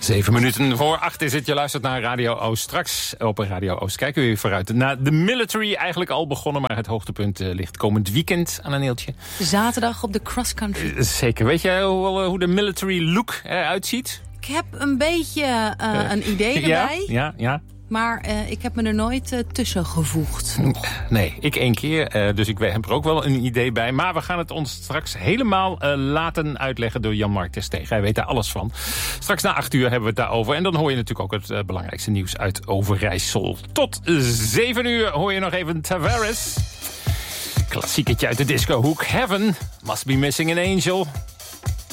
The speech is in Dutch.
7 minuten voor 8 is het. Je luistert naar Radio Oost. Straks op Radio Oost kijken we weer vooruit. Na de military eigenlijk al begonnen, maar het hoogtepunt ligt komend weekend aan een eeltje. Zaterdag op de cross country. Zeker. Weet jij hoe de military look eruit ziet? Ik heb een beetje een idee erbij. Ja. Maar ik heb me er nooit tussen gevoegd. Nee, ik 1 keer. Dus ik heb er ook wel een idee bij. Maar we gaan het ons straks helemaal laten uitleggen door Jan-Mark Terstegen. Hij weet daar alles van. Straks na 8 uur hebben we het daarover. En dan hoor je natuurlijk ook het belangrijkste nieuws uit Overijssel. Tot 7 uur hoor je nog even Tavares. Klassieketje uit de discohoek. Heaven must be missing an angel.